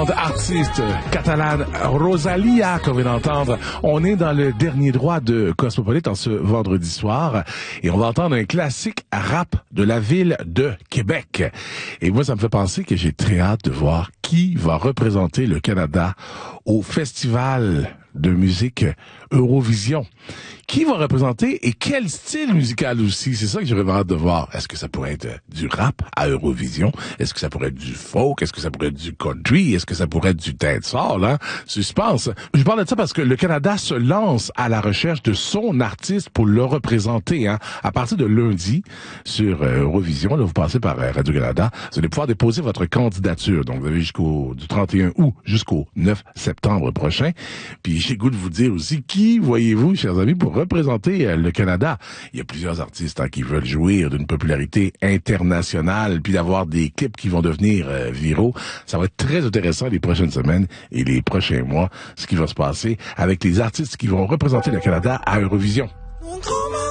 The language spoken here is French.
grande artiste catalane Rosalia qu'on vient d'entendre. On est dans le dernier droit de Cosmopolite en ce vendredi soir et on va entendre un classique rap de la ville de Québec. Et moi, ça me fait penser que j'ai très hâte de voir qui va représenter le Canada au festival de musique Eurovision. Qui va représenter et quel style musical aussi? C'est ça que j'aurais hâte de voir. Est-ce que ça pourrait être du rap à Eurovision? Est-ce que ça pourrait être du folk? Est-ce que ça pourrait être du country? Est-ce que ça pourrait être du dancehall, hein? Suspense. Je parle de ça parce que le Canada se lance à la recherche de son artiste pour le représenter, hein. À partir de lundi, sur Eurovision, là, vous passez par Radio-Canada, vous allez pouvoir déposer votre candidature. Donc, vous avez du 31 août jusqu'au 9 septembre prochain. Puis, j'ai le goût de vous dire aussi, qui voyez-vous, chers amis, pour représenter le Canada? Il y a plusieurs artistes qui veulent jouir d'une popularité internationale, puis d'avoir des clips qui vont devenir viraux. Ça va être très intéressant les prochaines semaines et les prochains mois, ce qui va se passer avec les artistes qui vont représenter le Canada à Eurovision.